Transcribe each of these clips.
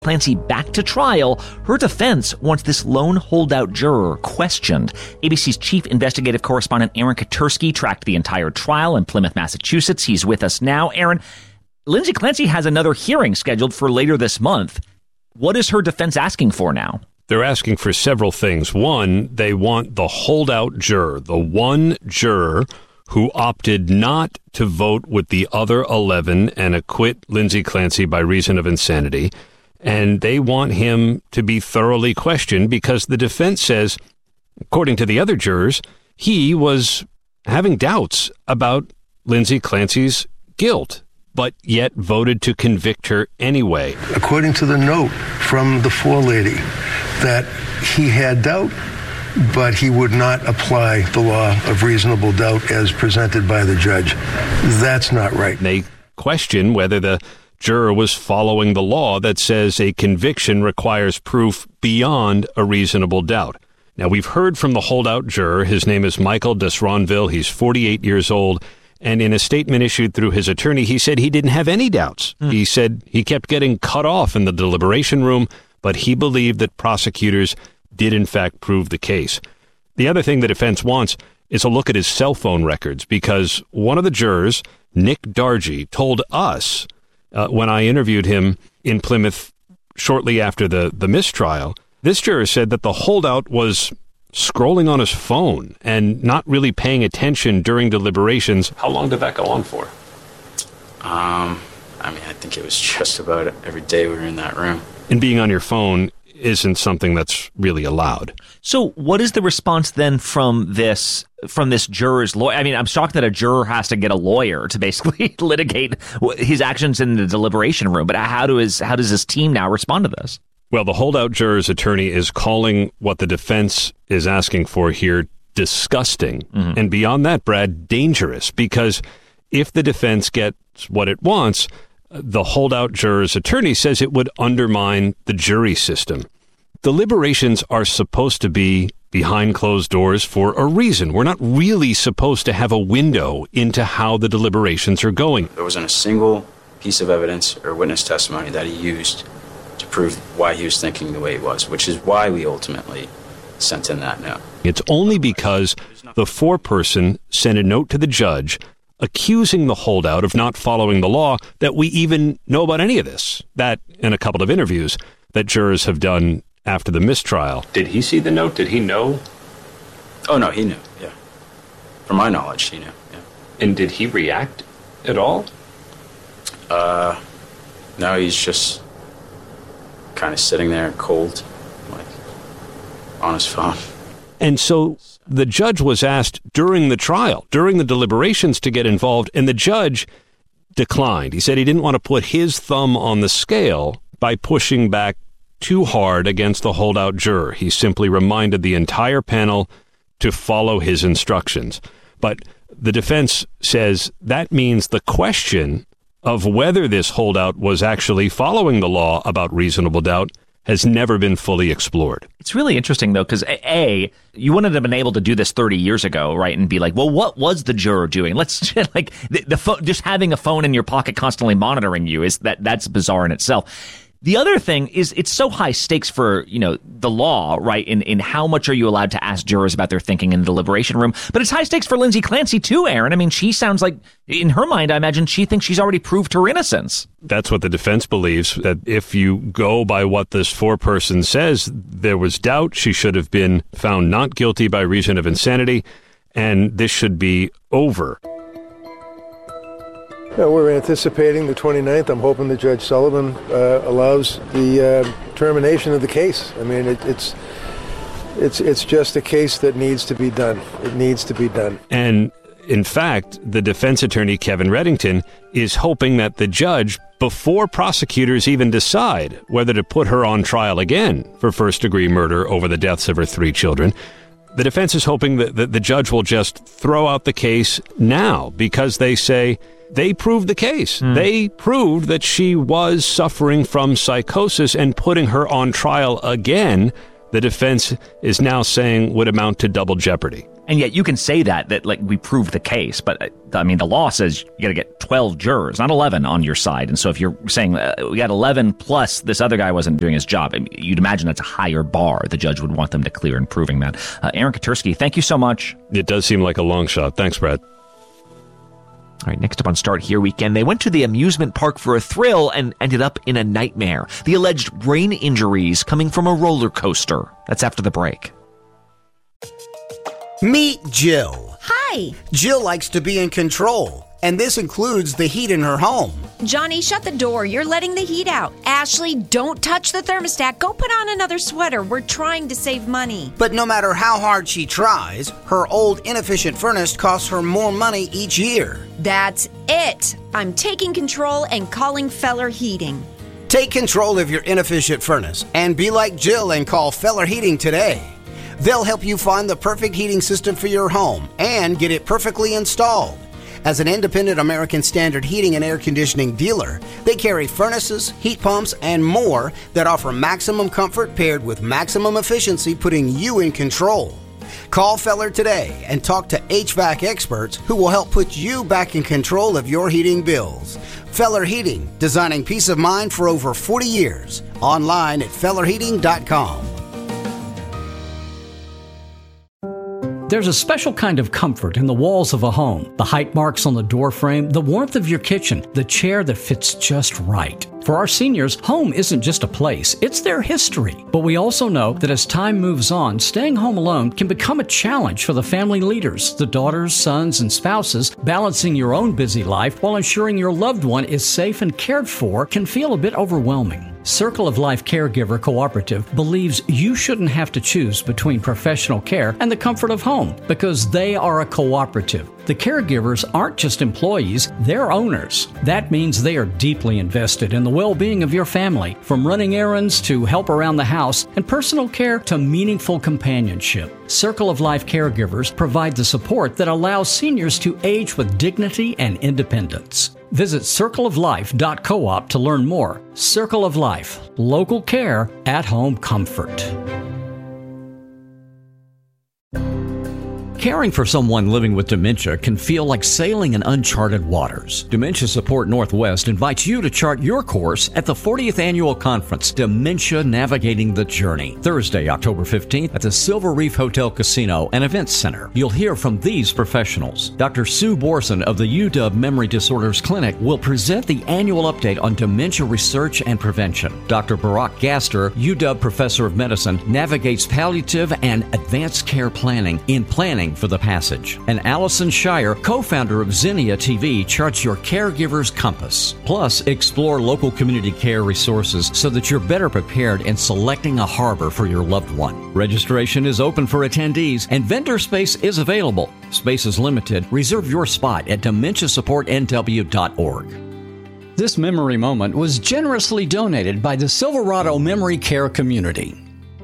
Clancy back to trial, her defense wants this lone holdout juror questioned. ABC's chief investigative correspondent Aaron Katersky tracked the entire trial in Plymouth, Massachusetts. He's with us now. Aaron, Lindsay Clancy has another hearing scheduled for later this month. What is her defense asking for now? They're asking for several things. One, they want the holdout juror, the one juror who opted not to vote with the other 11 and acquit Lindsay Clancy by reason of insanity. And they want him to be thoroughly questioned because the defense says, according to the other jurors, he was having doubts about Lindsay Clancy's guilt, but yet voted to convict her anyway. According to the note from the forelady, that he had doubt, but he would not apply the law of reasonable doubt as presented by the judge. That's not right. They question whether the juror was following the law that says a conviction requires proof beyond a reasonable doubt. Now, we've heard from the holdout juror. His name is Michael Desronville. He's 48 years old. And in a statement issued through his attorney, he said he didn't have any doubts. He said he kept getting cut off in the deliberation room, but he believed that prosecutors did in fact prove the case. The other thing the defense wants is a look at his cell phone records, because one of the jurors, Nick Dargy, told us when I interviewed him in Plymouth shortly after the mistrial, this juror said that the holdout was scrolling on his phone and not really paying attention during deliberations. How long did that go on for? I think it was just about every day we were in that room. And being on your phone isn't something that's really allowed. So what is the response then from this juror's lawyer? I mean, I'm shocked that a juror has to get a lawyer to basically litigate his actions in the deliberation room. But how does his team now respond to this? Well, the holdout juror's attorney is calling what the defense is asking for here disgusting. Mm-hmm. And beyond that, Brad, dangerous, because if the defense gets what it wants, the holdout juror's attorney says it would undermine the jury system. Deliberations are supposed to be behind closed doors for a reason. We're not really supposed to have a window into how the deliberations are going. There wasn't a single piece of evidence or witness testimony that he used to prove why he was thinking the way he was, which is why we ultimately sent in that note. It's only because the foreperson sent a note to the judge accusing the holdout of not following the law that we even know about any of this. That and a couple of interviews that jurors have done after the mistrial. Did he see the note? Did he know? Oh, no, he knew, yeah. From my knowledge, he knew, yeah. And did he react at all? No, he's just kind of sitting there cold, like, on his phone. And so the judge was asked during the trial, during the deliberations, to get involved, and the judge declined. He said he didn't want to put his thumb on the scale by pushing back too hard against the holdout juror. He simply reminded the entire panel to follow his instructions. But the defense says that means the question of whether this holdout was actually following the law about reasonable doubt has never been fully explored. It's really interesting, though, because A, you wouldn't have been able to do this 30 years ago, right, and be like, well, what was the juror doing? Let's, like, just having a phone in your pocket constantly monitoring you, that's bizarre in itself. The other thing is it's so high stakes for, the law, right, in how much are you allowed to ask jurors about their thinking in the deliberation room. But it's high stakes for Lindsay Clancy, too, Aaron. I mean, she sounds like, in her mind, I imagine she thinks she's already proved her innocence. That's what the defense believes, that if you go by what this foreperson says, there was doubt. She should have been found not guilty by reason of insanity, and this should be over. We're anticipating the 29th. I'm hoping that Judge Sullivan allows the termination of the case. I mean, it's just a case that needs to be done. It needs to be done. And in fact, the defense attorney, Kevin Reddington, is hoping that the judge, before prosecutors even decide whether to put her on trial again for first-degree murder over the deaths of her 3 children, the defense is hoping that the judge will just throw out the case now, because they say they proved the case. They proved that she was suffering from psychosis, and putting her on trial again, the defense is now saying, would amount to double jeopardy. And yet you can say that like we proved the case, but I mean, the law says you got to get 12 jurors, not 11 on your side. And so if you're saying we got 11 plus this other guy wasn't doing his job, you'd imagine that's a higher bar the judge would want them to clear in proving that. Aaron Katersky, thank you so much. It does seem like a long shot. Thanks, Brad. All right, next up on Start Here Weekend, they went to the amusement park for a thrill and ended up in a nightmare. The alleged brain injuries coming from a roller coaster. That's after the break. Meet Jill. Hi. Jill likes to be in control, and this includes the heat in her home. Johnny, shut the door. You're letting the heat out. Ashley, don't touch the thermostat. Go put on another sweater. We're trying to save money. But no matter how hard she tries, her old inefficient furnace costs her more money each year. That's it. I'm taking control and calling Feller Heating. Take control of your inefficient furnace and be like Jill and call Feller Heating today. They'll help you find the perfect heating system for your home and get it perfectly installed. As an independent American Standard heating and air conditioning dealer, they carry furnaces, heat pumps, and more that offer maximum comfort paired with maximum efficiency, putting you in control. Call Feller today and talk to HVAC experts who will help put you back in control of your heating bills. Feller Heating, designing peace of mind for over 40 years. Online at fellerheating.com. There's a special kind of comfort in the walls of a home. The height marks on the doorframe, the warmth of your kitchen, the chair that fits just right. For our seniors, home isn't just a place, it's their history. But we also know that as time moves on, staying home alone can become a challenge for the family leaders, the daughters, sons, and spouses. Balancing your own busy life while ensuring your loved one is safe and cared for can feel a bit overwhelming. Circle of Life Caregiver Cooperative believes you shouldn't have to choose between professional care and the comfort of home because they are a cooperative. The caregivers aren't just employees, they're owners. That means they are deeply invested in the well-being of your family, from running errands to help around the house and personal care to meaningful companionship. Circle of Life Caregivers provide the support that allows seniors to age with dignity and independence. Visit circleoflife.coop to learn more. Circle of Life, local care, at-home comfort. Caring for someone living with dementia can feel like sailing in uncharted waters. Dementia Support Northwest invites you to chart your course at the 40th Annual Conference, Dementia Navigating the Journey, Thursday, October 15th at the Silver Reef Hotel Casino and Events Center. You'll hear from these professionals. Dr. Sue Borson of the UW Memory Disorders Clinic will present the annual update on dementia research and prevention. Dr. Barack Gaster, UW Professor of Medicine, navigates palliative and advanced care planning in Planning for the Passage. And Allison Shire, co-founder of Xenia TV, charts your caregiver's compass. Plus, explore local community care resources so that you're better prepared in selecting a harbor for your loved one. Registration is open for attendees and vendor space is available. Space is limited. Reserve your spot at dementiasupportnw.org. This memory moment was generously donated by the Silverado Memory Care Community.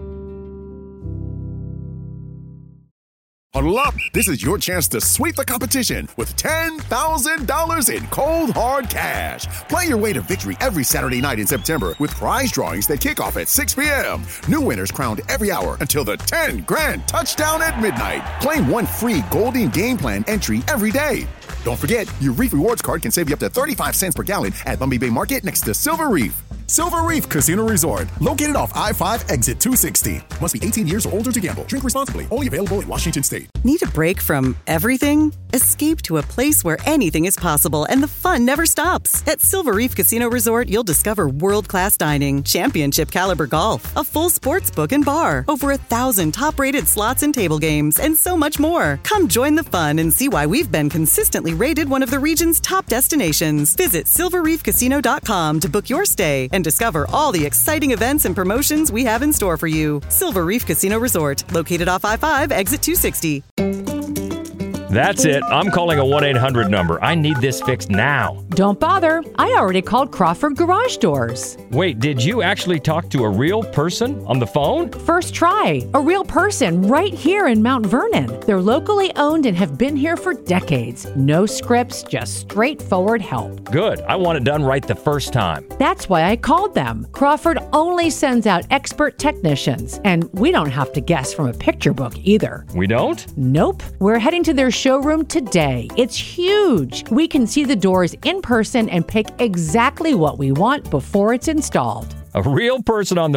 Huddle up! This is your chance to sweep the competition with $10,000 in cold, hard cash. Play your way to victory every Saturday night in September with prize drawings that kick off at 6 p.m. New winners crowned every hour until the 10 grand touchdown at midnight. Claim one free Golding Game Plan entry every day. Don't forget, your Reef Rewards card can save you up to 35 cents per gallon at Lumby Bay Market next to Silver Reef. Silver Reef Casino Resort, located off I-5 exit 260. Must be 18 years or older to gamble. Drink responsibly. Only available in Washington State. Need a break from everything? Escape to a place where anything is possible and the fun never stops. At Silver Reef Casino Resort, you'll discover world-class dining, championship caliber golf, a full sports book and bar, over 1,000 top-rated slots and table games, and so much more. Come join the fun and see why we've been consistently rated one of the region's top destinations. Visit silverreefcasino.com to book your stay and discover all the exciting events and promotions we have in store for you. Silver Reef Casino Resort, located off I-5, exit 260. That's it. I'm calling a 1-800 number. I need this fixed now. Don't bother. I already called Crawford Garage Doors. Wait, did you actually talk to a real person on the phone? First try. A real person right here in Mount Vernon. They're locally owned and have been here for decades. No scripts, just straightforward help. Good. I want it done right the first time. That's why I called them. Crawford only sends out expert technicians, and we don't have to guess from a picture book either. We don't? Nope. We're heading to their showroom today. It's huge. We can see the doors in person and pick exactly what we want before it's installed. A real person on the